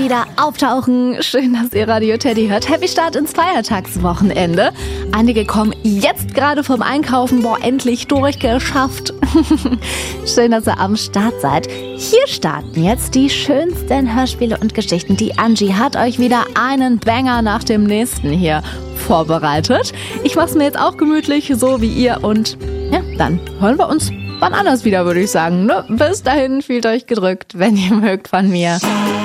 wieder auftauchen. Schön, dass ihr Radio Teddy hört. Happy Start ins Feiertagswochenende. Einige kommen jetzt gerade vom Einkaufen. Endlich durchgeschafft. Schön, dass ihr am Start seid. Hier starten jetzt die schönsten Hörspiele und Geschichten. Die Angie hat euch wieder einen Banger nach dem nächsten hier vorbereitet. Ich mach's mir jetzt auch gemütlich, so wie ihr. Und ja, dann hören wir uns wann anders wieder, würde ich sagen. Ne? Bis dahin, fühlt euch gedrückt, wenn ihr mögt, von mir.